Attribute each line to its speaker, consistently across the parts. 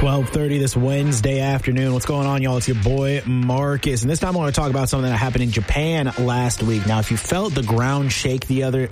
Speaker 1: 12:30 this Wednesday afternoon. What's going on, y'all? It's your boy Marcus, and this time I want to talk about something that happened in Japan last week. Now, if you felt the ground shake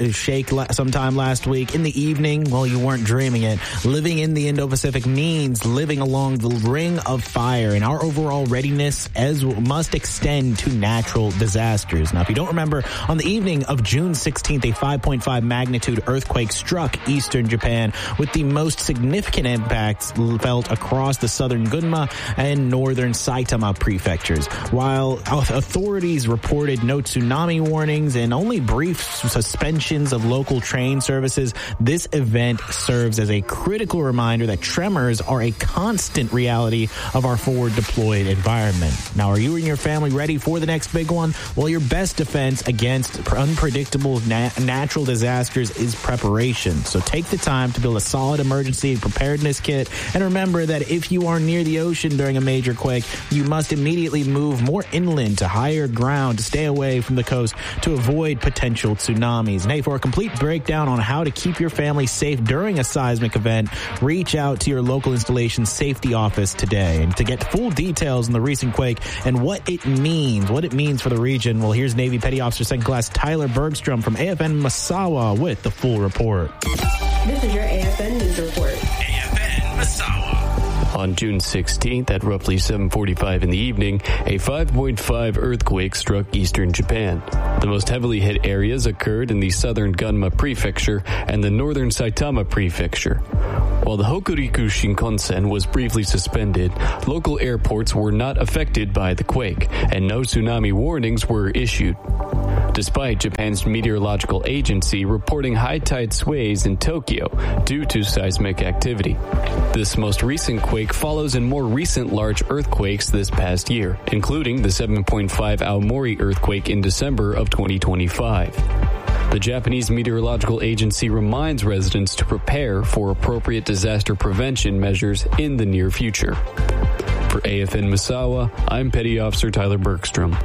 Speaker 1: sometime last week in the evening, well, you weren't dreaming it. Living in the Indo-Pacific means living along the Ring of Fire, and our overall readiness must extend to natural disasters. Now, if you don't remember, on the evening of June 16th, a 5.5 magnitude earthquake struck eastern Japan, with the most significant impacts felt across the southern Gunma and northern Saitama prefectures. While authorities reported no tsunami warnings and only brief suspensions of local train services, this event serves as a critical reminder that tremors are a constant reality of our forward deployed environment. Now, are you and your family ready for the next big one? Well, your best defense against unpredictable natural disasters is preparation. So take the time to build a solid emergency preparedness kit, and remember that if you are near the ocean during a major quake, you must immediately move more inland to higher ground to stay away from the coast to avoid potential tsunamis. And hey, for a complete breakdown on how to keep your family safe during a seismic event, reach out to your local installation safety office today. And to get full details on the recent quake and what it means for the region, well, here's Navy Petty Officer Second Class Tyler Bergstrom from AFN Misawa with the full report.
Speaker 2: This is your AFN News Report.
Speaker 3: AFN Misawa. On June 16th at roughly 7:45 in the evening, a 5.5 earthquake struck eastern Japan. The most heavily hit areas occurred in the southern Gunma prefecture and the northern Saitama prefecture. While the Hokuriku Shinkansen was briefly suspended, local airports were not affected by the quake, and no tsunami warnings were issued. Despite Japan's meteorological agency reporting high tide sways in Tokyo due to seismic activity. This most recent quake follows in more recent large earthquakes this past year, including the 7.5 Aomori earthquake in December of 2025. The Japanese Meteorological Agency reminds residents to prepare for appropriate disaster prevention measures in the near future. For AFN Misawa, I'm Petty Officer Tyler Bergstrom.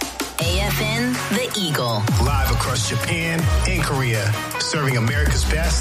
Speaker 4: AFN The Eagle.
Speaker 5: Live across Japan and Korea, serving America's best